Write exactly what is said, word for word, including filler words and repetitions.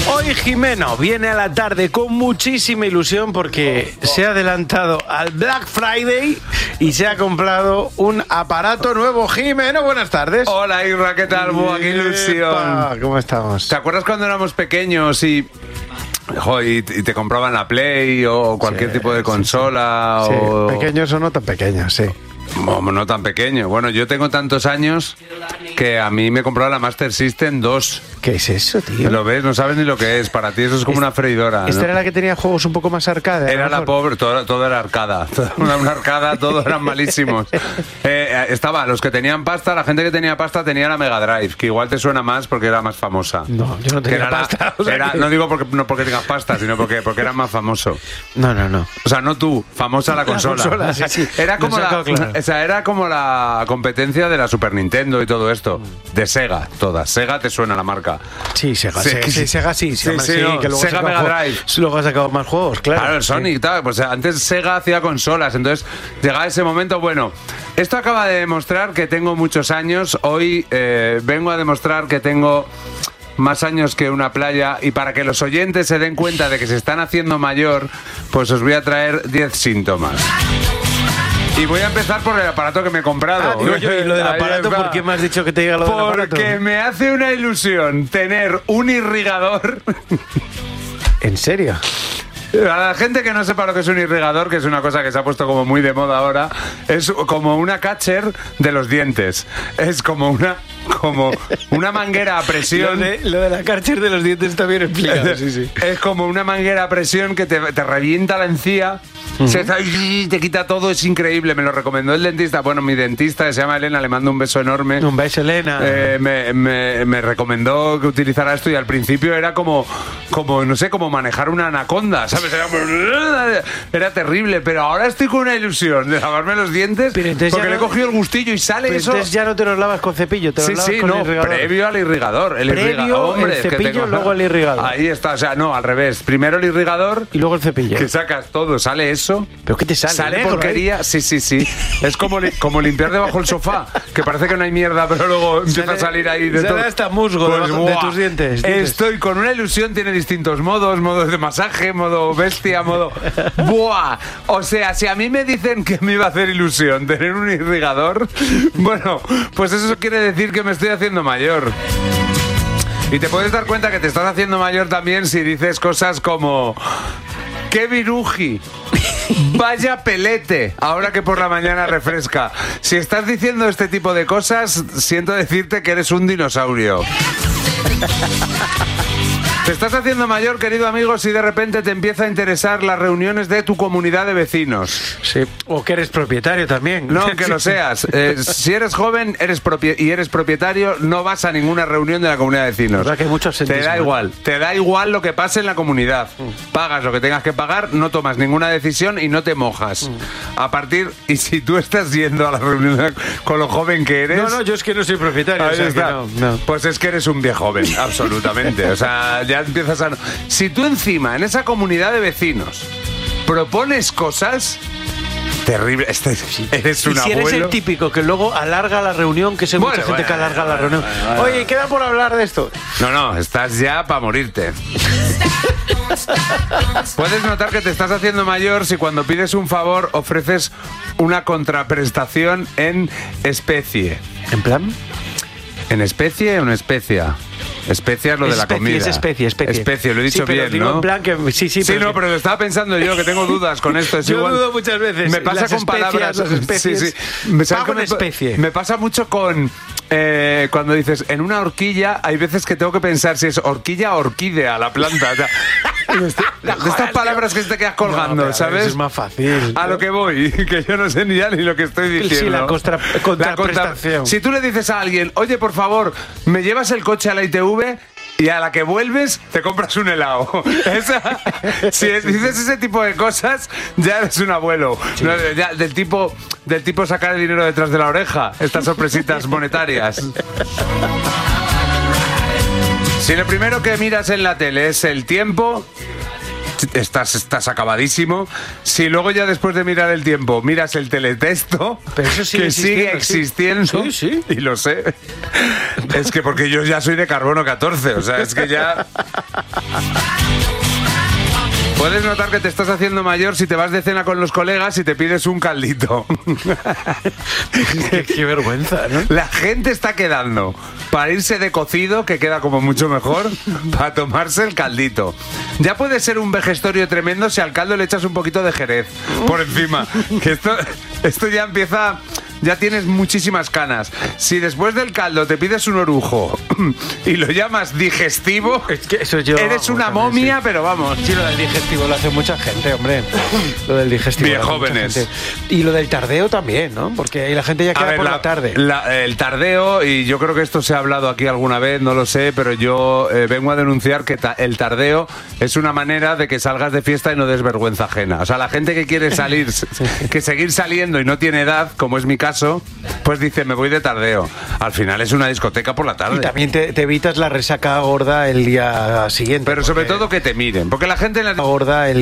Hoy Jimeno viene a la tarde con muchísima ilusión porque se ha adelantado al Black Friday y se ha comprado un aparato nuevo. Jimeno, buenas tardes. Hola Isra, ¿qué tal? Buah, qué ilusión. ¿Cómo estamos? ¿Te acuerdas cuando éramos pequeños y... Jo, y, y te compraban la Play o cualquier sí, tipo de consola? Sí, sí. O... Sí, pequeños o no tan pequeños, sí. No, no tan pequeño. Bueno, yo tengo tantos años que a mí me compraron la Master System dos. ¿Qué es eso, tío? ¿Lo ves? No sabes ni lo que es. Para ti eso es como es, una freidora. ¿Esta ¿no? era la que tenía juegos un poco más arcade? Era la pobre, todo, todo era arcada. Una, una arcada, todos eran malísimos. Eh, estaba, los que tenían pasta, la gente que tenía pasta tenía la Mega Drive, que igual te suena más porque era más famosa. No, yo no tenía era pasta. La, o sea era, que... No digo porque, no porque tengas pasta, sino porque, porque era más famoso. No, no, no. O sea, no tú, famosa la consola. La consola, sí, sí. Era como la, claro. O sea, era como la la competencia de la Super Nintendo y todo esto. De Sega, todas. Sega te suena la marca. Sí, Sega, sí, Sega, sí, Sega sí. Sí, sí, sí no, que luego Sega Mega juegos, Drive. Luego ha sacado más juegos, claro. Claro, el Sonic, sí. Tal. Pues antes Sega hacía consolas, entonces llegaba ese momento. Bueno, esto acaba de demostrar que tengo muchos años. Hoy eh, vengo a demostrar que tengo más años que una playa, y para que los oyentes se den cuenta de que se están haciendo mayor, pues os voy a traer diez síntomas. Y voy a empezar por el aparato que me he comprado. Ah, digo yo, ¿y lo del aparato? ¿Por qué me has dicho que te diga lo del aparato? Porque me hace una ilusión tener un irrigador. ¿En serio? A la gente que no sepa lo que es un irrigador, que es una cosa que se ha puesto como muy de moda ahora, es como una catcher de los dientes. Es como una como una manguera a presión. Lo de, lo de la catcher de los dientes está bien explicado. Sí, sí. Es como una manguera a presión que te, te revienta la encía. Uh-huh. Se te quita todo, es increíble. Me lo recomendó el dentista. Bueno, mi dentista, que se llama Elena, le mando un beso enorme. Un beso, Elena. Eh, me, me, me recomendó que utilizara esto, y al principio era como, como no sé, como manejar una anaconda, ¿sabes? Era, era terrible, pero ahora estoy con una ilusión de lavarme los dientes porque no, le he cogido el gustillo y sale pero eso. Entonces ya no te los lavas con cepillo, te los sí, lavas sí, con no, el irrigador. Previo al irrigador. El Previo irrigador, hombre, el cepillo, que tengo... luego el irrigador. Ahí está, o sea, no, al revés. Primero el irrigador y luego el cepillo. Que sacas todo, sale eso. ¿Pero qué te sale? Sale negro, porquería, ¿eh? sí, sí, sí. Es como, li como limpiar debajo del sofá, que parece que no hay mierda, pero luego empieza sale, a salir ahí de sale todo. hasta musgo pues, debajo de tus dientes, dientes. Estoy con una ilusión, tiene distintos modos, modo de masaje, modo bestia, modo... ¡Buah! O sea, si a mí me dicen que me iba a hacer ilusión tener un irrigador, bueno, pues eso quiere decir que me estoy haciendo mayor. Y te puedes dar cuenta que te estás haciendo mayor también si dices cosas como... ¡Qué viruji! Vaya pelete, ahora que por la mañana refresca. Si estás diciendo este tipo de cosas, siento decirte que eres un dinosaurio. Te estás haciendo mayor, querido amigo, si de repente te empieza a interesar las reuniones de tu comunidad de vecinos. Sí, o que eres propietario también. No, que lo seas. Eh, si eres joven eres y eres propietario, no vas a ninguna reunión de la comunidad de vecinos. ¿Verdad que hay mucho te da igual, te da igual lo que pase en la comunidad. Mm. Pagas lo que tengas que pagar, no tomas ninguna decisión y no te mojas. Mm. A partir, y si tú estás yendo a la reunión con lo joven que eres... No, no, yo es que no soy propietario. Ahí o sea está. Que no, no. Pues es que eres un viejo joven, absolutamente. O sea, ya empiezas a... Si tú encima, en esa comunidad de vecinos, propones cosas... Terrible, este, eres un y si abuelo. eres el típico que luego alarga la reunión, que sé bueno, mucha gente bueno, que alarga bueno, la reunión. Bueno, bueno. Oye, queda por hablar de esto. No, no, estás ya para morirte. Puedes notar que te estás haciendo mayor si cuando pides un favor ofreces una contraprestación en especie. ¿En plan? ¿En especie o en especia? Especia es lo especie, de la comida. Es especie, especie. Especie, lo he dicho sí, pero bien, digo ¿no? En plan que, sí, sí, sí, pero no, pero lo estaba pensando yo, que tengo dudas con esto. Es yo igual. dudo muchas veces. Me pasa las con especias, palabras. Las especies. Sí, sí. Me, Pago en me, especie. Me pasa mucho con... Eh, cuando dices en una horquilla, hay veces que tengo que pensar si es horquilla o orquídea la planta. O sea, de, de estas palabras que te quedas colgando, no, ¿sabes? Es más fácil. A lo que voy, que yo no sé ni ya ni lo que estoy diciendo. Sí, la contra, contraprestación. La contra, si tú le dices a alguien, oye, por favor, ¿me llevas el coche a la I T V? Y a la que vuelves, te compras un helado. Esa, si dices ese tipo de cosas, ya eres un abuelo. Sí. No, ya, del, tipo, del tipo sacar el dinero detrás de la oreja. Estas sorpresitas monetarias. Si lo primero que miras en la tele es el tiempo, estás, estás acabadísimo. Si luego ya después de mirar el tiempo miras el teletexto, Pero eso sigue que sigue existiendo, existiendo, sí. Sí, sí. y lo sé, es que porque yo ya soy de carbono catorce, o sea, es que ya... Puedes notar que te estás haciendo mayor si te vas de cena con los colegas y te pides un caldito. qué, qué vergüenza, ¿no? La gente está quedando para irse de cocido, que queda como mucho mejor, para tomarse el caldito. Ya puede ser un vejestorio tremendo si al caldo le echas un poquito de jerez por encima. Que esto, esto ya empieza... Ya tienes muchísimas canas. Si después del caldo te pides un orujo y lo llamas digestivo, Es que eso yo eres hago una también, momia, sí. pero vamos. Sí, lo del digestivo lo hace mucha gente, hombre. Lo del digestivo. Bien lo hace mucha jóvenes. gente. Y lo del tardeo también, ¿no? Porque ahí la gente ya A queda ver, por la, la- tarde. la- el tardeo, y yo creo que esto se ha hablado aquí alguna vez, no lo sé, pero yo eh, vengo a denunciar que ta- el tardeo es una manera de que salgas de fiesta y no des vergüenza ajena. O sea, la gente que quiere salir, que seguir saliendo y no tiene edad, como es mi caso, pues dice, me voy de tardeo. Al final es una discoteca por la tarde. Y también te, te evitas la resaca gorda el día siguiente. Pero sobre porque- todo que te miren, porque la gente en las gorda el